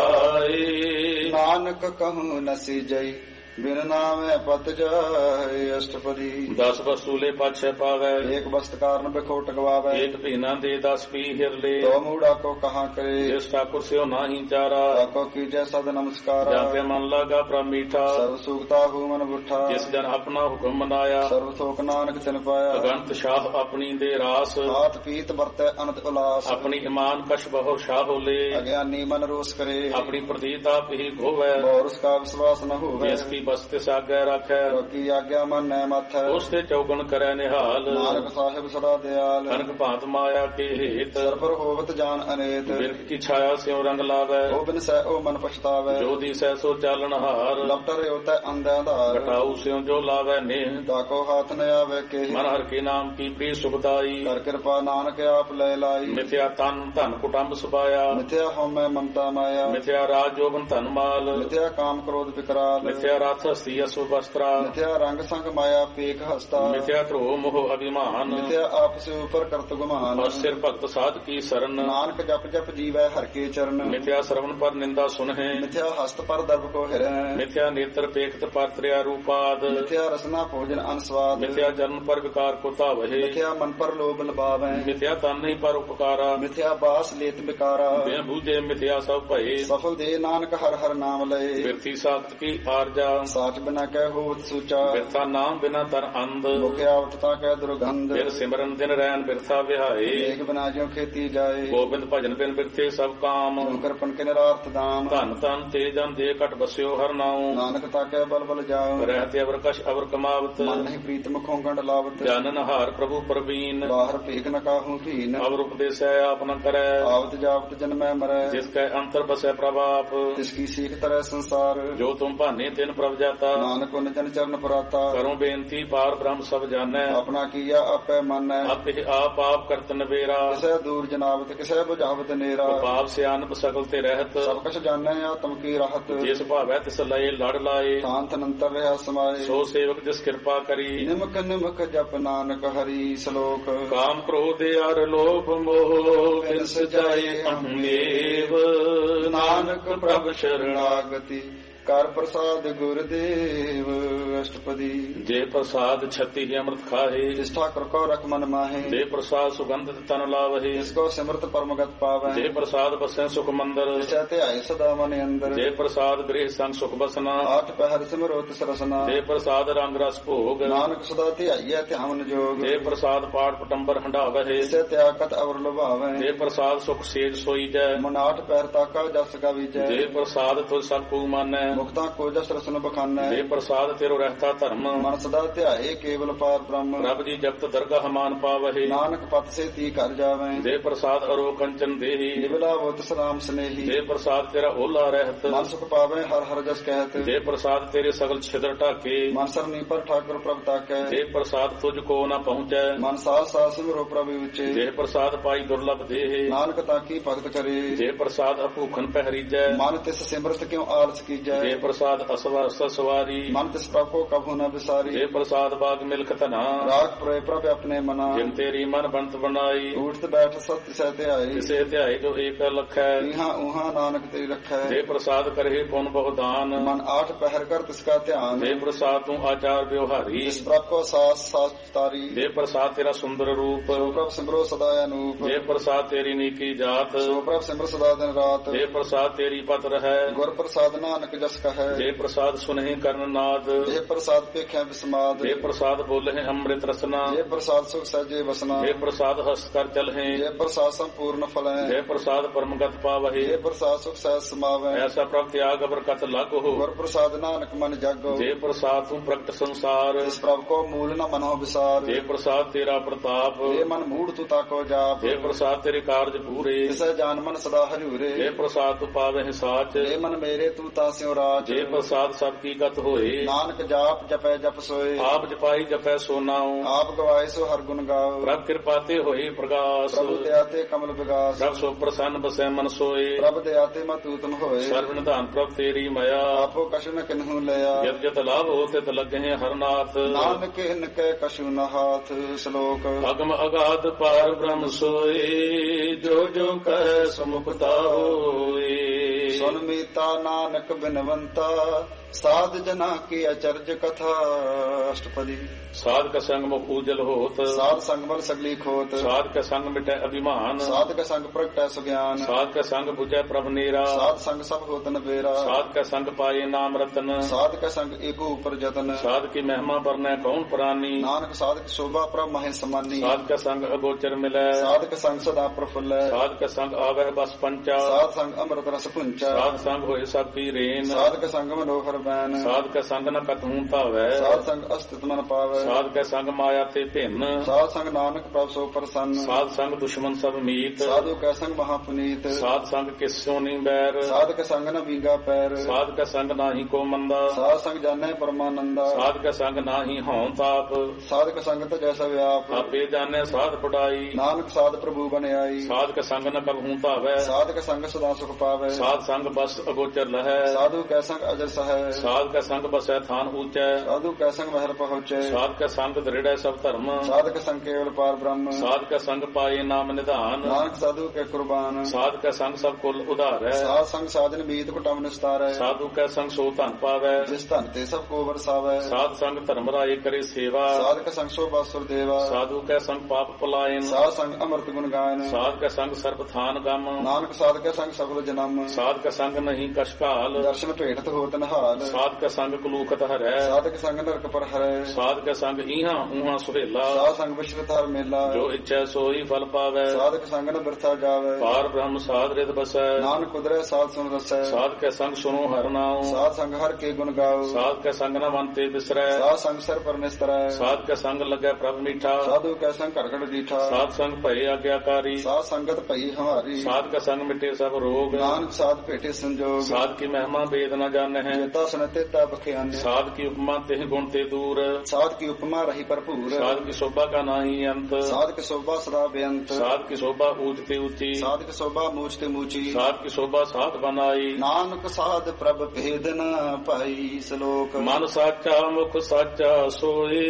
A: ਸੁਆਏ
B: ਨਾਨਕ ਕਹੂੰ ਨਸੀ ਜਈ ਬਿਨ ਨਾਮੈ ਪਤ ਜਾਏ ਅਸ਼ਟਪਦੀ
A: 10 ਵਸੂਲੇ ਪਾਛੈ ਪਾਵੈ
B: ਏਕ ਬਸਤ ਕਾਰਨ ਬਿਖੋਟ ਗਵਾਵੇ
A: ਏਕ ਭੀਨਾ ਦੇ 10 ਪੀ ਹਿਰਲੇ
B: ਤੋ ਮੂੜਾ ਕੋ ਕਹਾ ਕਰੇ
A: ਜਿਸ ਠਾਕੁਰ ਸਿਓ ਨਾਹੀ ਚਾਰਾ
B: ਆਕੋ ਕੀਜੈ ਸਦ ਨਮਸਕਾਰ
A: ਜਾਂਤੇ ਮਨ ਲਾਗਾ ਪ੍ਰਭ ਮੀਠਾ
B: ਸਰਬ ਸੁਖਤਾ ਹੂ ਮਨ ਬੁੱਠਾ
A: ਜਿਸ ਜਨ ਆਪਣਾ ਹੁਕਮ ਮਨਾਇਆ
B: ਸਰਬ ਸੋਖ ਨਾਨਕ ਤਿਨ ਪਾਇਆ
A: ਅਗੰਤ ਸ਼ਾਹ ਆਪਣੀ ਦੇ ਰਾਸ
B: ਹਾਥ ਪੀਤ ਵਰਤੈ ਅਨੰਤ ਉਲਾਸ
A: ਆਪਣੀ ਇਮਾਨ ਕਸ਼ ਬਹੁ ਸ਼ਾਹ ਹੋਲੇ
B: ਅਗਿਆਨੀ ਮਨ ਰੋਸ ਕਰੇ
A: ਆਪਣੀ ਪ੍ਰਤੀਤ ਆਪ ਹੀ ਗੋਵੈ
B: ਬੌਰਸ ਕਾ ਵਿਸ਼ਵਾਸ ਨ ਹੋਵੇ
A: ਜਿਸ ਕੀ ਬਸਤੇ ਸਾਗੈ ਰੱਖੈ
B: ਕੀ ਆਗਿਆ ਮਨ ਨੈ ਮਥੈ
A: ਉਸ ਤੇ ਚੌਗਣ ਕਰੈ ਨਿਹਾਲ
B: ਨਾਨਕ ਸਾਹਿਬ ਸਦਾ ਦਿਆਲ
A: ਕਨਕ ਭਾਂਤ ਮਾਇਆ ਕੇ ਹੇਤ
B: ਸਰਪਰ ਹੋਵਤ ਜਾਨ ਅਨੇਤ
A: ਬਿਰਖ ਕੀ ਛਾਇਆ ਸਿਉ ਰੰਗ ਲਾਵੈ
B: ਉਹ ਬਿਨ ਸਹਿ ਉਹ ਮਨ ਪਛਤਾਵੈ
A: ਜੋ ਦੀ ਸਹਿ ਸੋ ਚਾਲਣ ਹਾਰ
B: ਲਪਟਰ ਹੋਤੈ ਅੰਧਾ ਧਾਰ
A: ਘਟਾਉ ਸਿਉ ਜੋ ਲਾਵੈ ਨੇਹ
B: ਤਾਕੋ ਹਾਥ ਨ ਆਵੇ ਕੇ
A: ਮਨ ਹਰ ਕੇ ਨਾਮ ਕੀ ਪ੍ਰੀ ਸੁਖਦਾਈ
B: ਕਰ ਕਿਰਪਾ ਨਾਨਕ ਆਪ ਲੈ ਲਾਈ
A: ਮਿਥਿਆ ਤਨ ਧਨ ਕੁਟੰਬ ਸੁਭਾਇਆ
B: ਮਿਥਿਆ ਹਉਮੈ ਮਮਤਾ ਮਾਇਆ
A: ਮਿਥਿਆ ਰਾਜ ਜੋਬਨ ਧਨ ਮਾਲ
B: ਮਿਥਿਆ ਕਾਮ ਕ੍ਰੋਧ ਵਿਕਰਾਲ
A: ਮਿਥਿਆ ਰਥ ਹਸਤੀ ਅਸੁ ਵਸਤਰਾ
B: ਮਿਥਿਆ ਰੰਗ ਸੰਗ ਮਾਇਆ ਪੇਖ ਹਸਤਾ
A: ਮਿਥਿਆ ਧਰੋ ਮੋਹ ਅਭਿਮਾਨ
B: ਮਿਥਿਆ ਆਪਸ ਉਪਰ ਕਰਤ ਗੁਮਾਨ
A: ਔਰ ਸਿਰ ਭਗਤ ਸਾਧ ਕੀ ਸਰਨ
B: ਨਾਨਕ ਜਪ ਜਪ ਜੀਵੈ ਹਰ ਕੇ ਚਰਨ
A: ਮਿਥਿਆ ਸਰਵਨ ਪਰ ਨਿੰਦਾ ਸੁਨਹਿ
B: ਮਿਥਿਆ ਹਸਤ ਪਰ ਦਰਬ ਕੋ ਹਿਰੈ
A: ਮਿਥਿਆ ਨੇਤਰ ਪੇਖਤ ਪਰ ਤ੍ਰਿਆ ਰੂਪਾਦ
B: ਮਿਥਿਆ ਰਸਨਾ ਭੋਜਨ ਅਨਸਵਾਦ
A: ਮਿਥਿਆ ਜਨਮ ਪਰ ਵਿਕਾਰ ਕੋ ਧਾਵਹਿ
B: ਮਿਥਿਆ ਮਨ ਪਰ ਲੋਭ ਲਬਾਵੈ
A: ਮਿਥਿਆ ਤਨ ਨਹੀਂ ਪਰ ਉਪਕਾਰਾ
B: ਮਿਥਿਆ ਬਾਸ ਲੇਤ ਬਿਕਾਰਾ
A: ਬਿਨ ਬੂਝੇ ਮਿਥਿਆ ਸਭ ਭਏ
B: ਸਫਲ ਦੇ ਨਾਨਕ ਹਰ ਹਰ ਨਾਮ ਲਏ
A: ਬਿਰਥੀ ਸਾਖਤ ਕੀ ਆਰਜਾ
B: ਸਾਚ ਬਿਨਾ ਕਹਿ ਹੋਵਤ ਸੂਚਾ
A: ਬਿਰਥਾ ਨਾਮ ਬਿਨਾ ਤਨ ਅੰਧ
B: ਮੁਖ ਆਵਤ ਤਾਂ ਕਹਿ ਦੁਰਗੰਧ
A: ਬਿਨ ਸਿਮਰਨ ਦਿਨ ਰੈਨ ਬਿਰਥਾ ਵਿਹਾਏ
B: ਏਕ ਬਿਨਾ ਜਿਉ ਖੇਤੀ ਜਾਏ
A: ਗੋਬਿੰਦ ਭਜਨ ਬਿਨ ਬਿਰਥੇ ਸਭ ਕਾਮ
B: ਸ਼ੰਕਰ ਪਨ ਕੇ ਨਿਰਾਰਥ ਦਾਮ
A: ਧਨ ਤਨ ਤੇ ਜਨ ਦੇ ਘਟ ਬਸਿਓ ਹਰ ਨਾਉ
B: ਨਾਨਕ ਤਾਂ ਕਹਿ ਬਲ ਬਲ ਜਾਉ
A: ਰਹਿਤੇ ਅਵਰ ਕਸ਼ ਅਵਰ ਕਮਾਵਤ
B: ਮਨ ਨਹੀਂ ਪ੍ਰੀਤ ਮੁਖੋਂ ਗੰਢ ਲਾਵਤ
A: ਜਾਨਨ ਹਾਰ ਪ੍ਰਭੂ ਪ੍ਰਵੀਨ
B: ਬਾਹਰ ਭੇਖ ਨ ਕਾਹੂ ਭੀਨ
A: ਅਵਰ ਉਪਦੇਸੈ ਆਪ ਨ ਕਰੈ
B: ਆਵਤ ਜਾਵਤ ਜਨਮੈ ਮਰੈ
A: ਜਿਸ ਕੈ ਅੰਤਰ ਬਸੈ ਪ੍ਰਭਾਪ
B: ਤਿਸ ਕੀ ਸੀਖ ਤਰੈ ਸੰਸਾਰ
A: ਜੋ ਤੁਮ ਭਾਨੇ ਤਿਨ ਪ੍ਰਭ ਜਾਤਾ
B: ਨਾਨਕ ਉਨ ਜਨ ਚਰਨ ਪਰਾਤਾ
A: ਕਰੋ ਬੇਨਤੀ ਪਾਰ ਬ੍ਰਹਮ ਸਭ ਜਾਣੈ
B: ਆਪਣਾ ਕੀਆ ਆਪੈ ਮੰਨੈ
A: ਆਪੇ ਆਪ ਕਰਤ ਨਵੇਰਾ
B: ਕਿਸੇ ਦੂਰ ਜਨਾਵਤ ਕਿਸੇ ਬੁਝਾਵਤ ਨੇਰਾ
A: ਪਾਪ ਸਿਆਨਪ ਸਗਲ ਤੇ ਰਹਿਤ
B: ਸਭ ਕਛ ਜਾਣੈ ਆਤਮ ਕੀ ਰਾਹਤ
A: ਜਿਸ ਭਾਵੈ ਤਿਸ ਲਏ ਲੜ ਲਾਏ
B: ਸ਼ਾਂਤ ਅਨੰਤਰ ਰਹਾ ਸਮਾਏ
A: ਸੋ ਸੇਵਕ ਜਿਸ ਕਿਰਪਾ ਕਰੀ
B: ਨਿਮਕ ਨਿਮਕ ਜਪ ਨਾਨਕ ਹਰੀ ਸ਼ਲੋਕ
A: ਕਾਮ ਕ੍ਰੋਧ ਅਰ ਲੋਭ ਮੋਹ ਫਿਰ ਸਜਾਏ ਅਹਮੇਵ ਨਾਨਕ ਪ੍ਰਭ
B: ਸ਼ਰਣਾਗਤੀ ਕਰ ਪ੍ਰਸਾਦ ਗੁਰਦੇਵ ਅਸ਼ਟਪਦੀ
A: ਜੇ ਪ੍ਰਸਾਦ ਛਤੀ ਹੀ ਅੰਮ੍ਰਿਤ ਖਾਹੇ
B: ਜਿਸ ਠਾਕੁਰ ਕੋ ਰਖ ਮਨ ਮਾਹੇ
A: ਜੇ ਪ੍ਰਸਾਦ ਸੁਗੰਧਿਤ ਤਨ ਲਾਵਹੇ
B: ਜਿਸ ਕੋ ਸਿਮਰਤ ਪਰਮਗਤ ਪਾਵੈ
A: ਜੇ ਪ੍ਰਸਾਦ ਬਸੈ ਸੁਖ ਮੰਦਰ
B: ਜਿਸੈ ਧਿਆਏ ਸਦਾ ਮਨ ਅੰਦਰ
A: ਜੇ ਪ੍ਰਸਾਦ ਗ੍ਰਹਿ ਸੰਗ ਸੁਖ ਬਸਨਾ
B: ਆਠ ਪਹਿਰ ਸਿਮਰੋ ਤਿਸ ਰਸਨਾ
A: ਜੇ ਪ੍ਰਸਾਦ ਰੰਗ ਰਸ ਭੋਗ
B: ਨਾਨਕ ਸਦਾ ਧਿਆਈਐ ਧਿਆਨ ਜੋਗ
A: ਜੇ ਪ੍ਰਸਾਦ ਪਾਠ ਪਟੰਬਰ ਹੰਡਾਵਹਿ
B: ਜਿਸੈ ਤਿਆਗਤ ਅਵਰ ਲੁਭਾਵੈ
A: ਜੇ ਪ੍ਰਸਾਦ ਸੁਖ ਸੇਜ ਸੋਈਜੈ
B: ਮਨ ਆਠ ਪਹਿਰ ਤਾਕਾ ਜਸ ਕਾ ਵੀਜੈ
A: ਜੇ ਪ੍ਰਸਾਦ ਤੁਧ ਸਭ ਕੂ ਮਾਨੈ
B: ਮੁਕਤਾ ਕੋ ਜਸ ਰਸਨ ਬਖਾਨੈ
A: ਜੇ ਪ੍ਰਸਾਦ ਤੇਰੋ ਰਹਿਤਾ ਧਰਮ
B: ਮਨ ਸਦਾ ਧਿਆਏ ਕੇਵਲ ਪਾਰ ਬ੍ਰਹਮ
A: ਰੱਬ ਜੀ ਜਪਤ ਦਰਗਾਹ ਮਾਨ ਪਾਵਹਿ
B: ਨਾਨਕ ਪਤ ਸੇ ਤੀ ਕਰ ਜਾਵੈ
A: ਜੇ ਪ੍ਰਸਾਦ ਅਰੋ ਕੰਚਨ ਦੇਹੀ
B: ਨਿਵਲਾ ਬੁੱਤ ਸਲਾਮ ਸਨੇਹੀ
A: ਜੇ ਪ੍ਰਸਾਦ ਤੇਰਾ ਓਲਾ ਰਹਿਤ
B: ਮਨ ਸੁਖ ਪਾਵੈ ਹਰ ਹਰ ਜਸ ਕਹਿਤ
A: ਜੇ ਪ੍ਰਸਾਦ ਤੇਰੇ ਸਗਲ ਛਿਦਰ ਢਾਕੇ
B: ਮਨ ਸਰਨੀ ਪਰ ਠਾਕੁਰ ਪ੍ਰਭ ਤਾਕੈ
A: ਜੇ ਪ੍ਰਸਾਦ ਤੁਝ ਕੋ ਨਾ ਪਹੁੰਚੈ
B: ਮਨ ਸਾਲ ਸਾਲ ਸਿਮਰੋ ਪ੍ਰਭ ਵਿਚੇ
A: ਜੇ ਪ੍ਰਸਾਦ ਪਾਈ ਦੁਰਲਭ ਦੇਹ
B: ਨਾਨਕ ਤਾਕੀ ਭਗਤ ਕਰੇ
A: ਜੇ ਪ੍ਰਸਾਦ ਅਭੂਖਨ ਪਹਿਰੀਜੈ
B: ਮਨ ਤਿਸ ਸਿਮਰਤ ਕਿਉ ਆਲਸ ਕੀਜੈ
A: ਜੇ ਪ੍ਰਸਾਦ ਅਸਵਾ ਸਵਾਰੀ
B: ਮਨ ਤਿਸ ਪ੍ਰਭ ਕੋ ਕਭੂ ਨ ਵਿਸਾਰੀ
A: ਜੇ ਪ੍ਰਸਾਦ ਬਾਗ ਮਿਲਕ ਧਨਾ
B: ਰਾਗ ਪ੍ਰਏ ਪ੍ਰਭ ਆਪਣੇ ਮਨਾ
A: ਜਿਨ ਤੇਰੀ ਮਨ ਬੰਤ ਬਣਾਈ
B: ਊਠਤ ਬੈਠ ਸਤ ਸਹਿ ਧਿਆਈ
A: ਕਿਸੇ ਧਿਆਏ ਜੋ ਏਕ ਲਖੈ
B: ਇਹਾਂ ਉਹਾਂ ਨਾਨਕ ਤੇ ਰਖੈ
A: ਜੇ ਪ੍ਰਸਾਦ ਕਰਹਿ ਪੁਨ ਬਹੁਦਾਨ
B: ਮਨ ਆਠ ਪਹਿਰ ਕਰ ਤਿਸ ਕਾ ਧਿਆਨ
A: ਜੇ ਪ੍ਰਸਾਦ ਤੂੰ ਆਚਾਰ ਵਿਵਹਾਰੀ
B: ਜਿਸ ਪ੍ਰਭ ਕੋ ਸਾਸ ਸਾਚ ਤਾਰੀ
A: ਜੇ ਪ੍ਰਸਾਦ ਤੇਰਾ ਸੁੰਦਰ ਰੂਪ
B: ਸੋ ਪ੍ਰਭ ਸਿਮਰੋ ਸਦਾ ਅਨੂਪ
A: ਜੇ ਪ੍ਰਸਾਦ ਤੇਰੀ ਨੀਕੀ ਜਾਤ
B: ਸੋ ਪ੍ਰਭ ਸਿਮਰ ਸਦਾ ਦਿਨ ਰਾਤ
A: ਜੇ ਪ੍ਰਸਾਦ ਤੇਰੀ ਪਤ ਰਹੈ
B: ਗੁਰ ਪ੍ਰਸਾਦ ਨਾਨਕ ਜਸ जस कहे
A: जे प्रसाद सुनहि कर्ण नाद
B: जे प्रसाद पेख्या विस्माद
A: जे प्रसाद बोलहि अमृत रसना
B: जे प्रसाद सुख सहजे वसना
A: जे प्रसाद हस कर चलहि
B: जे प्रसाद संपूर्ण फल
A: जे प्रसाद परमगत पावहि
B: जे प्रसाद सुख सहज समावे
A: ऐसा प्रभ त्याग बरकत लग हो
B: गुर प्रसाद नानक मन जागो
A: जे प्रसाद तू प्रगट संसार
B: इस प्रभ को मूल न मनो विसार
A: जे प्रसाद तेरा प्रताप
B: जे मन मूढ़ तू ताको जाप
A: जे प्रसाद तेरे कार्य पूरे
B: जिसे जान मन सदा हरिउरे
A: जे प्रसाद तू पावहि साच
B: जे मन मेरे तू तास्यो राज
A: जे प्रसाद सब की गत होए
B: नानक जाप जपै जप सोए
A: आप जपाई जपै सो नाउ
B: आप गवाए सो हर गुण गाओ
A: प्रभ कृपा ते होई प्रकाश
B: प्रभु दयाते कमल विगास
A: प्रभ सो प्रसन्न बसै मन सोए
B: प्रभ दयाते मत तूतम होए
A: सर्व निधान प्रभ तेरी मया
B: आपो कछु न किन्हु लया
A: जत जत लाभ हो तित लगे हरनाथ
B: नानक हिनके कछु न हाथ श्लोक
A: अगम अगाध पार ब्रह्म सोए जो जो कह समुपता होए
B: सुन मीता नानक बिनवंता साध जना की अचर्ज कथा अष्टपदी
A: साध का संग मुख उजल होत
B: साध संग बल सगली खोत
A: साध का संग मिटै अभिमान
B: साध का संग प्रगटै सुज्ञान
A: साध का संग बुझै प्रभ नीरा
B: साध संग सब होत न बेरा
A: साध का संग पाए नाम रतन
B: साध का संग एको ऊपर जतन
A: साध की महिमा बरनै कौन प्राणी
B: नानक साध की शोभा प्रभ महे समानी
A: साध का संग अगोचर मिलै
B: साध का संग सदा प्रफुल्ल
A: साध का संग आवह बस पंचा
B: साध संग अमृत रस पुंचा
A: साध संग होए सब की रेन
B: साध का संग मनोहर बैन
A: साध का संग न कतहूं भावै
B: साध संग अस्तित्व मन पावे
A: साध का संग माया ते भिन्न
B: साध संग नानक प्रभ सो प्रसन्न
A: साध संग दुश्मन सब मीत
B: साधु का संग महापुनीत
A: साध संग किस्यो नी बैर
B: साध का संग न बींगा पैर
A: साध का संग नाही को मंदा
B: साध संग जाने परमानंदा
A: साध का संग नाही हौं ताप
B: साध का संग तो जैसा व्याप
A: आपे जाने साध पढ़ाई
B: नानक साध प्रभु बन आई
A: साध का संग न कबहूं भावै
B: साध का संग सदा सुख पावे
A: साध संग बस अगोचर लहै
B: साधु का संग अजर सह
A: साध का संग बसै थान ऊंचै
B: साधु का संग महल पहुँचे
A: साध का संग दृढ़ सब धर्म
B: साध का संग केवल पार ब्रह्म
A: साध का संग पाए नाम निधान
B: नानक साधु के कुर्बान
A: साध का संग सब कुल उधार है
B: साध संग साधन बीत कुटम निस्तार है
A: साधु का संग सो धन पावै
B: जिस धन ते सब को बरसावे
A: साध संग धर्म राय करे सेवा
B: साध का संग शोभा सुर देवा
A: साधु का संग पाप पलायन
B: साध संग अमृत गुण गायन
A: साध का संग सर्प थान गम
B: नानक साध का संग सफल जन्म
A: साध का संग नहीं कशकाल
B: दर्शन भेटत होत नहाल
A: साध का संग कुलूखत हरै
B: साध का संग नरक पर हरै
A: साध का संग इहां उहां सुहेला
B: साध संग विश्व हर मेला
A: जो इच्छा सोई फल पावै
B: साध का संग न बिरथा जावे
A: पार ब्रह्म साध रित बसै
B: नानक कुदरै साध सुन रसै
A: साध का संग सुनो हर नाम
B: साध संग हर के गुण गाओ
A: साध का संग न मन ते बिसरै
B: साध संग सर पर निस्तरै
A: साध का संग लगै प्रभ मीठा
B: साधु का संग करकट दीठा
A: साध संग भय आज्ञाकारी
B: साध संगत भई हमारी
A: साध का संग मिटे सब रोग
B: नानक साध भेटे संजोग
A: साध की महिमा वेद न जाने हैं
B: जेता सुनते ता बख्यान
A: साध की उपमा तेह गुण ते दूर
B: साध की उपमा रही भरपूर
A: साध की शोभा का नाही अंत
B: साध की शोभा सदा बेअंत
A: साध की शोभा ऊंचते ऊंची
B: साध की शोभा मूचते मूची
A: साध की शोभा साध बनाई
B: नानक साध प्रभ भेद न पाई श्लोक
A: मन साचा मुख साचा सोए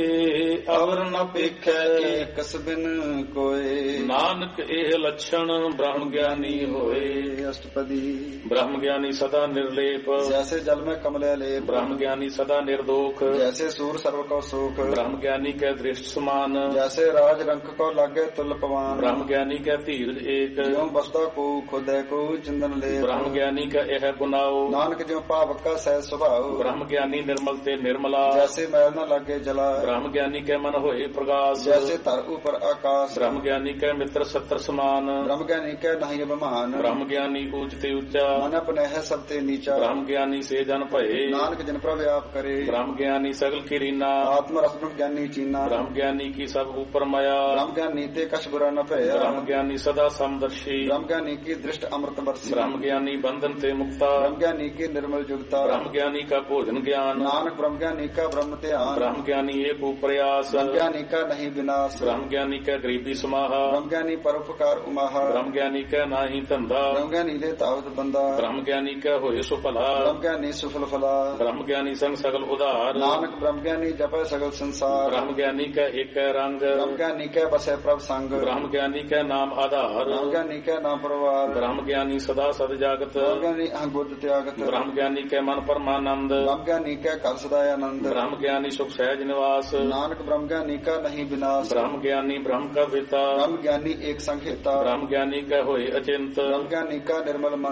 A: अवर न पेखै
B: कस बिन कोय
A: नानक एह लक्षण ब्रह्म ज्ञानी होए
B: अष्टपदी
A: ब्रह्म ज्ञानी सदा निर्लेप
B: जैसे जल में कमले लेप
A: ब्रह्म ज्ञानी सदा निर्दोख
B: जैसे सूर सर्व को सुख
A: ब्रह्म ज्ञानी के दृष्ट समान
B: जैसे राज रंक को लागे तुल पवान
A: ब्रह्म ज्ञानी का धीरज एक
B: जो बसदा को खुदे को चिंदन ले
A: ब्रह्म ज्ञानी का यह गुनाओ
B: नानक जो पावक का सह स्वभाव
A: ब्रह्म ज्ञानी निर्मल ते निर्मला
B: जैसे मैल न लागे जला
A: ब्रह्म ज्ञानी के मन होए प्रकाश
B: जैसे तर ऊपर आकाश
A: ब्रह्म ज्ञानी के मित्र सत्र समान
B: ब्रह्म ज्ञानी के नहीं अभिमान
A: ब्रह्म ज्ञानी ऊंचते ऊंचा
B: मन अपने है सबते नीचा
A: ब्रह्म ज्ञानी से जन भये
B: नानक जिन पर व्याप करे
A: ब्रह्म ज्ञानी सगल की रीना
B: आत्म रस ब्रह्म ज्ञानी चीना
A: ब्रह्म ज्ञानी की सब ऊपर माया
B: ब्रह्म ज्ञानी ते कश बुरा न भया
A: ब्रह्म ज्ञानी सदा समदर्शी
B: ब्रह्म ज्ञानी की दृष्ट अमृत बरसी
A: ब्रह्म ज्ञानी बंधन ते मुक्ता
B: ब्रह्म ज्ञानी की निर्मल जुगता
A: ब्रह्म ज्ञानी का भोजन ज्ञान
B: नानक ब्रह्म ज्ञानी का ब्रह्म ध्यान
A: ब्रह्म ज्ञानी एक प्रयास
B: ब्रह्म ज्ञानी का नहीं विनाश
A: ब्रह्म ज्ञानी का गरीबी समाहा
B: ब्रह्म ज्ञानी परोपकार उमाहा
A: ब्रह्म ज्ञानी का नाही धंधा
B: ब्रह्म ज्ञानी ले तावत बंदा
A: ब्रह्म ज्ञानी का होए सुफला
B: ब्रह्म ज्ञानी सुफल फला
A: ब्रह्म ज्ञानी संग सगल उदार
B: नानक ब्रह्म ज्ञानी जपै सगल संसार
A: ब्रह्म ज्ञानी का एक रंग
B: ब्रह्म ज्ञानी के बसे प्रभ संग
A: ब्रह्म ज्ञानी का नाम आधार
B: ब्रह्म ज्ञानी के नाम परवार
A: ब्रह्म ज्ञानी सदा सद जागत
B: ब्रह्म ज्ञानी अहंगुद त्यागत
A: ब्रह्म ज्ञानी के मन परमानंद
B: ब्रह्म ज्ञानी के कर सदानंद
A: ब्रह्म ज्ञानी सुख सहज निवास
B: नानक ब्रह्म ज्ञानी का नहीं विनाश
A: ब्रह्म ज्ञानी ब्रह्म का पिता
B: ब्रह्म ज्ञानी एक संहिता
A: ब्रह्म ज्ञानी का होए अचिंत
B: ब्रह्म ज्ञानी का निर्मल मंत्र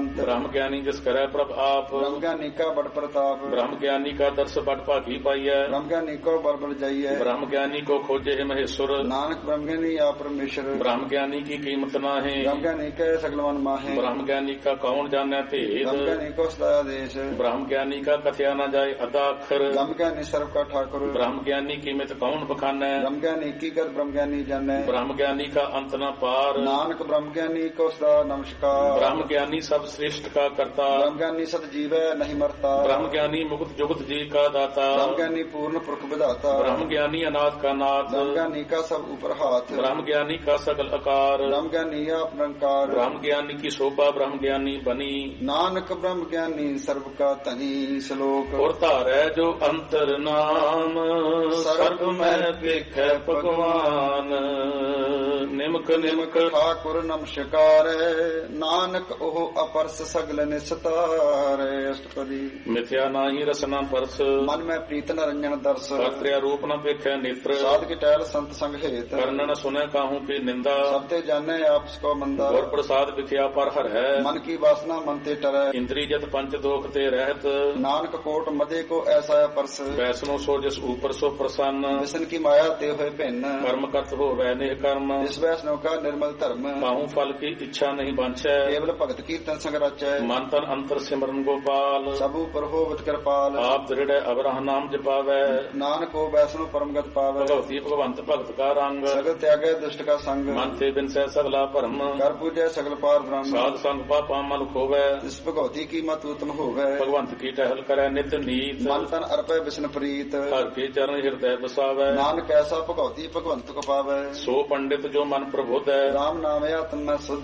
B: ਬਲਵੰਤ
A: ਬ੍ਰਹਮ ਗਿਆਨੀ ਜਿਸ ਕਰੈ ਪ੍ਰਭ ਆਪ
B: ਬ੍ਰਹਮ ਗਿਆਨੀ ਕਾ ਬੜ ਪ੍ਰਤਾਪ
A: ਬ੍ਰਹਮ ਗਿਆਨੀ ਕਾ ਦਰਸ ਬੜ ਭਾਗੀ ਪਾਈਐ
B: ਬ੍ਰਹਮ ਗਿਆਨੀ ਕੋ ਬਲ ਬਲ ਜਾਈਐ
A: ਬ੍ਰਹਮ ਗਿਆਨੀ ਕੋ ਖੋਜੇ ਮਹੇਸ਼ਵਰ
B: ਨਾਨਕ ਬ੍ਰਹਮ ਗਿਆਨੀ ਆ ਪਰਮੇਸ਼ਰ
A: ਬ੍ਰਹਮ ਗਿਆਨੀ ਕੀ ਕੀਮਤ ਨਾਹੀਂ
B: ਬ੍ਰਹਮ ਗਿਆਨੀ ਕੈ ਸਗਲ ਮਨ ਮਾਹੇ
A: ਬ੍ਰਹਮ ਗਿਆਨੀ ਕਾ ਕੌਣ ਜਾਣੈ ਭੇਦ
B: ਬ੍ਰਹਮ ਗਿਆਨੀ ਕੋ ਸਦਾ ਆਦੇਸ਼
A: ਬ੍ਰਹਮ ਗਿਆਨੀ ਕਾ ਕਥਿਆ ਨਾ ਜਾਏ ਅਦਾ ਅੱਖਰ
B: ਬ੍ਰਹਮ ਗਿਆਨੀ ਸਰਬ ਕਾ ਠਾकुर
A: ਬ੍ਰਹਮ ਗਿਆਨੀ ਕੀਮਤ ਕੌਣ ਬਖਾਨੈ
B: ਬ੍ਰਹਮ ਗਿਆਨੀ ਕੀ ਕਰ ਬ੍ਰਹਮ ਗਿਆਨੀ ਜਾਣੈ
A: ਬ੍ਰਹਮ ਗਿਆਨੀ ਕਾ ਅੰਤ ਨਾ ਪਾਰ
B: ਨਾਨਕ ਬ੍ਰਹਮ ਗਿਆਨੀ ਕੋ ਸਦਾ ਨਮਸਕਾਰ
A: ਬ੍ਰਹਮ ਗਿਆਨੀ ਸਭ ਸ੍ਰਿਸ਼ਟ ਕਾ ਕਰਤਾ
B: ਬ੍ਰਹਮ ਗਿਆਨੀ ਸਤ ਜੀਵੈ ਨਹੀਂ ਮਰਤਾ
A: ਬ੍ਰਹਮ ਗਿਆਨੀ ਮੁਕਤ ਜੁਗਤ ਜੀ ਕਾ ਦਾਤਾ
B: ਬ੍ਰਹਮ ਗਿਆਨੀ ਪੂਰਨ ਪੁਰਖ ਵਿਧਾਤਾ
A: ਬ੍ਰਹਮ ਗਿਆਨੀ ਅਨਾਥ ਕਾ ਨਾਥ
B: ਬ੍ਰਹਮ ਗਿਆਨੀ ਕਾ ਸਭ ਉਪਰ ਹਾਥ
A: ਬ੍ਰਹਮ ਗਿਆਨੀ ਕਾ ਸਗਲ ਆਕਾਰ
B: ਬ੍ਰਹਮ ਗਿਆਨੀ ਆਪ ਨਿਰੰਕਾਰ
A: ਬ੍ਰਹਮ ਗਿਆਨੀ ਕੀ ਸ਼ੋਭਾ ਬ੍ਰਹਮ ਗਿਆਨੀ ਬਨੀ
B: ਨਾਨਕ ਬ੍ਰਹਮ ਗਿਆਨੀ ਸਰਬ ਕਾ ਧਨੀ ਸ਼ਲੋਕ
A: ਔਰ ਧਾਰੈ ਜੋ ਅੰਤਰ ਨਾਮ ਸਰਬ ਮੈਂ ਵੇਖੈ ਭਗਵਾਨ ਨਿਮਕ ਨਿਮਕ
B: ਠਾकुर ਨਮਸਕਾਰ ਨਾਨਕ ਉਹ ਅਪਰਸ ਸਗਲ ਨਿਸਤਾਰ ਅਸ਼ਟਪਦੀ
A: ਮਿਥਿਆ ਨਾਹੀ ਰਸਨਾ ਪਰਸ
B: ਮਨ ਮੈਂ ਪ੍ਰੀਤ ਨਰੰਜਨ ਦਰਸ
A: ਕਰਤਿਆ ਰੂਪ ਨ ਵੇਖੈ ਨੇਤਰ
B: ਸਾਧ ਕੀ ਟਹਿਲ ਸੰਤ ਸੰਗ ਹੇਤ
A: ਕਰਨਨ ਸੁਨੈ ਕਾਹੂ ਕੀ ਨਿੰਦਾ
B: ਸਭ ਤੇ ਜਾਣੈ ਆਪਸ ਕੋ ਮੰਦਾ
A: ਗੁਰ ਪ੍ਰਸਾਦ ਵਿਖਿਆ ਪਰ ਹਰ ਹੈ
B: ਮਨ ਕੀ ਵਾਸਨਾ ਮਨ ਤੇ ਟਰੈ
A: ਇੰਦਰੀ ਜਤ ਪੰਚ ਦੋਖ ਤੇ ਰਹਿਤ
B: ਨਾਨਕ ਕੋਟ ਮਦੇ ਕੋ ਐਸਾ ਅਪਰਸ
A: ਵੈਸਨੋ ਸੋ ਜਿਸ ਉਪਰ ਸੋ ਪ੍ਰਸੰਨ
B: ਵਿਸ਼ਨ ਕੀ ਮਾਇਆ ਤੇ ਹੋਏ ਭਿੰਨ
A: ਕਰਮ ਕਰਤ ਹੋਵੈ ਨੇਹ ਕਰਮ
B: ਇਸ ਵੈਸਨੋ ਕਾ ਨਿਰਮਲ ਧਰਮ
A: ਕਾਹੂ ਫਲ ਕੀ ਇੱਛਾ ਨਹੀਂ ਬਾਂਛੈ
B: ਕੇਵਲ ਭਗਤ ਕੀਰਤਨ ਸੰਗ ਰਚੈ
A: ਮਨ ਤਨ ਅੰਤਰ ਸਿਮਰਨ ਗੋਪਾਲ
B: ਸਭ ਉਪਰ ਹੋਵਤ ਕਿਰਪਾਲ
A: ਆਪ ਦ੍ਰਿੜੈ ਅਵਰਹ ਨਾਮ ਜਪਾਵੈ
B: ਨਾਨਕ ਕੋ ਵੈਸਨੋ ਪਰਮਗਤ ਪਾਵੈ
A: ਭਗਵਤੀ ਭਗਵੰਤ ਭਗਤ ਕਾ ਰੰਗ
B: ਸਗਲ ਤਿਆਗੈ ਦੁਸ਼ਟ ਕਾ ਸੰਗ
A: ਮਨ ਤੇ ਬਿਨਸੈ ਸਗਲਾ ਭਰਮ
B: ਕਰ ਪੂਜੈ ਸਗਲ ਪਾਰ ਬ੍ਰਹਮ
A: ਸਾਧ ਸੰਗ ਪਾਪਾ ਮਲ ਖੋਵੈ
B: ਇਸ ਭਗਵਤੀ ਕੀ ਮਤ ਉਤਮ ਹੋਵੈ
A: ਭਗਵੰਤ ਕੀ ਟਹਿਲ ਕਰੈ ਨਿਤ ਨੀਤ
B: ਮਨ ਤਨ ਅਰਪੈ ਵਿਸ਼ਨ ਪ੍ਰੀਤ
A: ਹਰ ਕੇ ਚਰਨ ਹਿਰਦੈ ਬਸਾਵੈ
B: ਨਾਨਕ ਐਸਾ ਭਗਵਤੀ ਭਗਵੰਤ ਕੋ ਪਾਵੈ
A: ਸੋ ਪੰਡਿਤ ਜੋ ਮਨ ਪ੍ਰਬੁੱਧ ਹੈ
B: ਰਾਮ ਨਾਮ ਆਤਮ ਮੈਂ ਸੁਧ